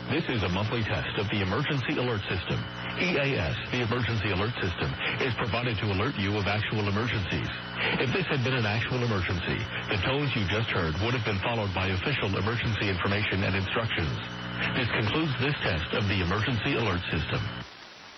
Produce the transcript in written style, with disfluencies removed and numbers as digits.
This is a monthly test of the Emergency Alert System. EAS, the Emergency Alert System, is provided to alert you of actual emergencies. If this had been an actual emergency, the tones you just heard would have been followed by official emergency information and instructions. This concludes this test of the Emergency Alert System.